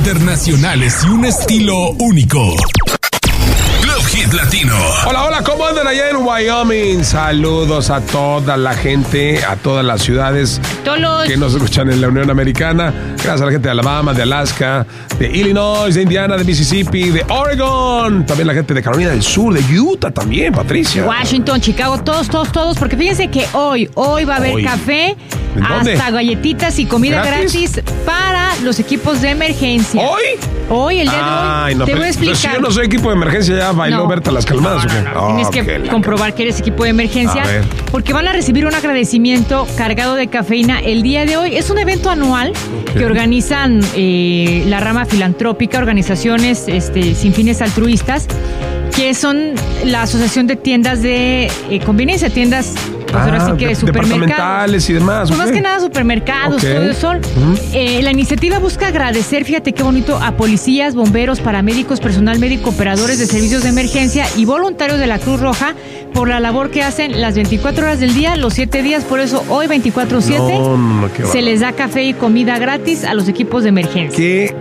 internacionales y un estilo único. Club Hit Latino. Hola, hola, ¿cómo andan allá en Wyoming? Saludos a toda la gente, a todas las ciudades que nos escuchan en la Unión Americana. Gracias a la gente de Alabama, de Alaska, de Illinois, de Indiana, de Mississippi, de Oregon. También la gente de Carolina del Sur, de Utah también, Patricia. Washington, Chicago, todos. Porque fíjense que hoy va a haber café, hasta galletitas y comida gratis para los equipos de emergencia. Hoy, el día de hoy. No, te voy a explicar. Si yo no soy equipo de emergencia, ya bailó Berta las calmadas. Tienes que comprobar que eres equipo de emergencia, porque van a recibir un agradecimiento cargado de cafeína el día de hoy. Es un evento anual que organizan la rama filantrópica, organizaciones sin fines altruistas, que son la Asociación de Tiendas de Conveniencia, tiendas ahora sí que de supermercados. Departamentales y demás. Pues más que nada supermercados, todo eso. La iniciativa busca agradecer, fíjate qué bonito, a policías, bomberos, paramédicos, personal médico, operadores de servicios de emergencia y voluntarios de la Cruz Roja por la labor que hacen las 24 horas del día, los 7 días. Por eso hoy 24/7 se les da café y comida gratis a los equipos de emergencia. De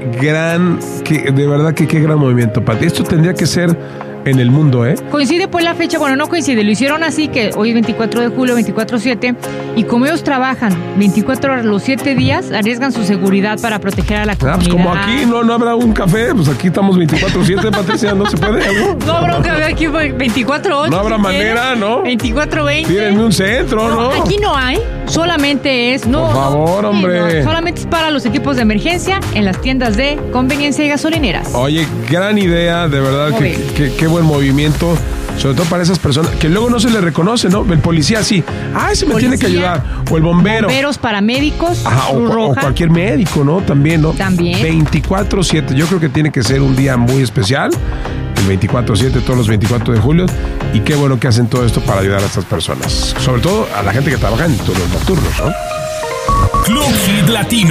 verdad que qué gran movimiento, Pati. Esto tendría que ser en el mundo, Coincide pues la fecha, bueno, no coincide, lo hicieron así que hoy es 24 de julio, 24/7, y como ellos trabajan 24 horas los 7 días, arriesgan su seguridad para proteger a la comunidad. Pues como aquí no habrá un café, pues aquí estamos 24/7, Patricia, ¿no se puede algo? No habrá un café aquí 24/8. No habrá manera, ¿no? 24/20. Tírenme un centro, ¿no? Aquí no hay, solamente es... Por favor, hombre. Solamente es para los equipos de emergencia en las tiendas de conveniencia y gasolineras. Oye, gran idea, de verdad, qué buen movimiento, sobre todo para esas personas que luego no se les reconoce, ¿no? El policía sí, ese me tiene que ayudar, o el bombero. Bomberos, paramédicos, Cruz Roja. O cualquier médico, ¿no? También, ¿no? También. 24/7, yo creo que tiene que ser un día muy especial, el 24/7, todos los 24 de julio, y qué bueno que hacen todo esto para ayudar a estas personas, sobre todo a la gente que trabaja en turnos nocturnos, ¿no? Club Hit Latino.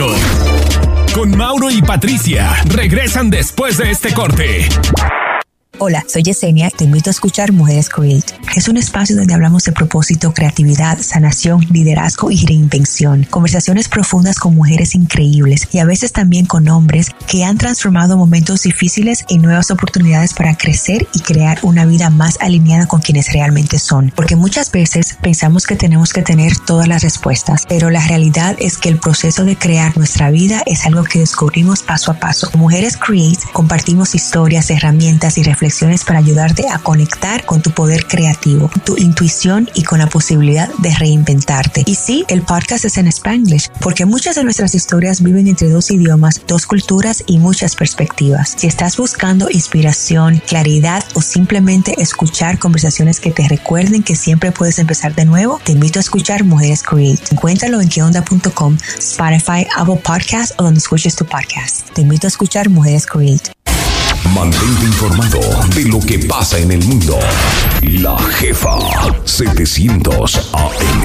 Con Mauro y Patricia, regresan después de este corte. Hola, soy Yesenia y te invito a escuchar Mujeres Create. Es un espacio donde hablamos de propósito, creatividad, sanación, liderazgo y reinvención. Conversaciones profundas con mujeres increíbles y a veces también con hombres que han transformado momentos difíciles en nuevas oportunidades para crecer y crear una vida más alineada con quienes realmente son. Porque muchas veces pensamos que tenemos que tener todas las respuestas, pero la realidad es que el proceso de crear nuestra vida es algo que descubrimos paso a paso. En Mujeres Create compartimos historias, herramientas y reflexiones para ayudarte a conectar con tu poder creativo, tu intuición y con la posibilidad de reinventarte. Y sí, el podcast es en Spanglish, porque muchas de nuestras historias viven entre 2 idiomas, 2 culturas y muchas perspectivas. Si estás buscando inspiración, claridad o simplemente escuchar conversaciones que te recuerden que siempre puedes empezar de nuevo, te invito a escuchar Mujeres Create. Encuéntralo en queonda.com, Spotify, Apple Podcasts o donde escuches tu podcast. Te invito a escuchar Mujeres Create. Mantente informado de lo que pasa en el mundo. La Jefa 700 AM.